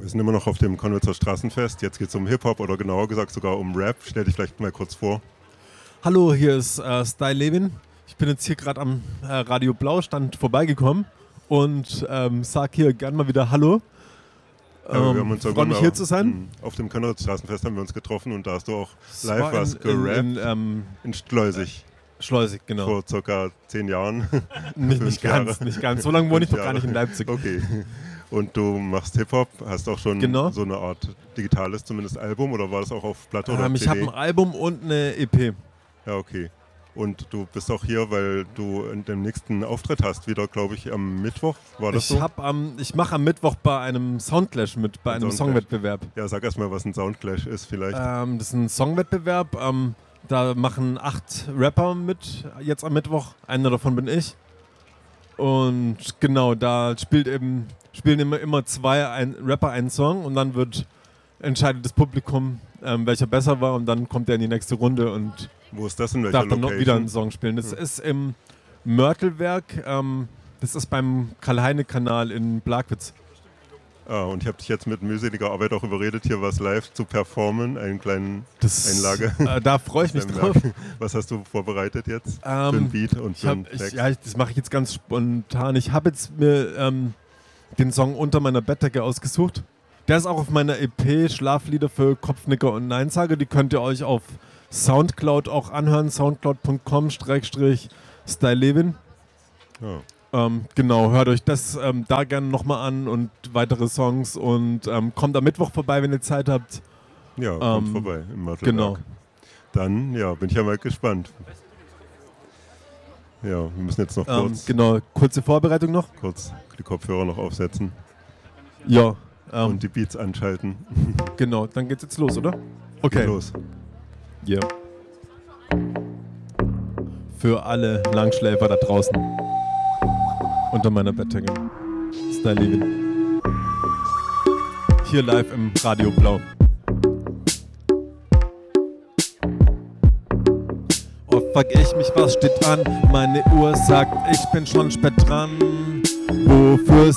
Wir sind immer noch auf dem Konwitzer Straßenfest. Jetzt geht es um Hip-Hop oder genauer gesagt sogar um Rap. Stell dich vielleicht mal kurz vor. Hallo, hier ist Style Levin. Ich bin jetzt hier gerade am Radio Blau-Stand vorbeigekommen und sag hier gern mal wieder Hallo. Wir haben uns freue mich hier zu sein. Auf dem Konwitzer Straßenfest haben wir uns getroffen und da hast du auch live was gerappt. In Schleusig. Schleusig, genau. Vor circa 10 Jahren. nicht ganz. So lange wohne ich noch gar nicht in Leipzig. Okay. Und du machst Hip-Hop, hast auch schon so eine Art digitales zumindest Album oder war das auch auf Platte oder CD? Ich habe ein Album und eine EP. Ja, okay. Und du bist auch hier, weil du in dem nächsten Auftritt hast, wieder, glaube ich, am Mittwoch. War das so? Ich mache am Mittwoch bei einem Soundclash mit, bei einem Songwettbewerb. Ja, sag erst mal, was ein Soundclash ist vielleicht. Das ist ein Songwettbewerb. Da machen 8 Rapper mit, jetzt am Mittwoch. Einer davon bin ich. Und genau, da spielen immer 2 Rapper einen Song und dann entscheidet das Publikum, welcher besser war und dann kommt er in die nächste Runde und wo ist das in welcher darf dann Location? noch wieder einen Song spielen. Das ist im Mörtelwerk, das ist beim Karl-Heine-Kanal in Blagwitz. Und ich habe dich jetzt mit mühseliger Arbeit auch überredet, hier was live zu performen, einen kleinen Einlage. Da freue ich mich drauf. Was hast du vorbereitet jetzt für einen Beat und für einen Text? Das mache ich jetzt ganz spontan. Ich habe jetzt mir den Song Unter meiner Bettdecke ausgesucht. Der ist auch auf meiner EP Schlaflieder für Kopfnicker und Neinsager. Die könnt ihr euch auf Soundcloud auch anhören. soundcloud.com/StyleLevin. Ja. Genau, hört euch das da gerne nochmal an und weitere Songs und kommt am Mittwoch vorbei, wenn ihr Zeit habt. Ja, kommt vorbei im Mörtelwerk. Genau. Dann, bin ich ja mal gespannt. Ja, wir müssen jetzt noch kurze Vorbereitung noch. Kurz die Kopfhörer noch aufsetzen. Ja. Und die Beats anschalten. Genau, dann geht's jetzt los, oder? Okay. Geht los. Ja. Für alle Langschläfer da draußen. Unter meiner Bettdecke. Style Levin. Hier live im Radio Blau. Oh fuck ich mich, was steht an? Meine Uhr sagt, ich bin schon spät dran. Wofür